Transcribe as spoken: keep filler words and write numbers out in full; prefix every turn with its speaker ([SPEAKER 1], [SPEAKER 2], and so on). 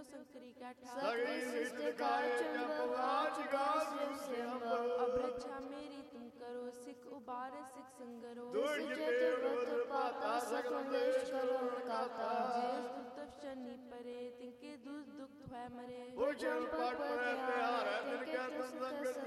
[SPEAKER 1] संकरी का
[SPEAKER 2] सगली सृष्टि कार्य जप वाच गास सिंह
[SPEAKER 1] अब्रच्छा मेरी तुम करो सिख उबार सिख संगरो
[SPEAKER 2] दुर्जट पाता सकल देश करो काता
[SPEAKER 1] जिस दुख शनि परे तिनके दुख दुख है मरे
[SPEAKER 2] उजल पट पर प्यार तिनके तुम